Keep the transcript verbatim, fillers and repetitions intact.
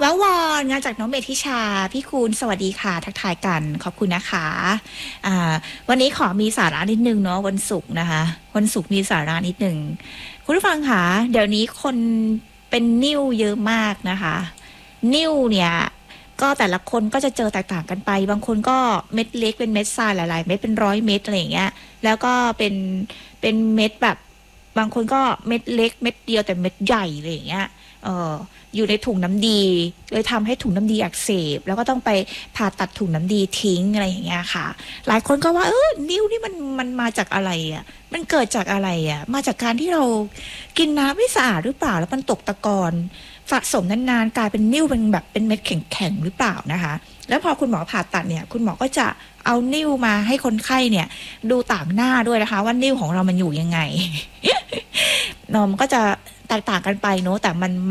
ว้าวอนงานจากน้องเมธิชาพี่คูณสวัสดีค่ะทักทายกันขอบคุณนะคะอ่าวันนี้ขอมีสาระนิดนึงเนาะวันศุกร์นะคะวันศุกร์มีสาระนิดนึงคุณผู้ฟังคะเดี๋ยวนี้คนเป็นนิ่วเยอะมากนะคะนิ่วเนี่ยก็แต่ละคนก็จะเจอแตกต่างกันไปบางคนก็เม็ดเล็กเป็นเม็ดทรายหลายๆเม็ดเป็นร้อยเม็ดอะไรอย่างเงี้ยแล้วก็เป็นเป็นเม็ดแบบบางคนก็เม็ดเล็กเม็ดเดียวแต่เม็ดใหญ่อะไรอย่างเงี้ยเอออยู่ในถุงน้ำดีเลยทำให้ถุงน้ำดีอักเสบแล้วก็ต้องไปผ่าตัดถุงน้ำดีทิ้งอะไรอย่างเงี้ยค่ะหลายคนก็ว่าเออนิ้วนี่มันมันมาจากอะไรอ่ะมันเกิดจากอะไรอ่ะมาจากการที่เรากินน้ำไม่สะอาดหรือเปล่าแล้วมันตกตะกอนสะสมนานๆกลายเป็นนิ่วเป็นแบบเป็นเม็ดแข็งๆหรือเปล่านะคะแล้วพอคุณหมอผ่าตัดเนี่ยคุณหมอก็จะเอานิ่วมาให้คนไข้เนี่ยดูต่างหน้าด้วยนะคะว่านิ่วของเรามันอยู่ยังไง เนาะมันก็จะแตกต่างกันไปเนาะแต่มัน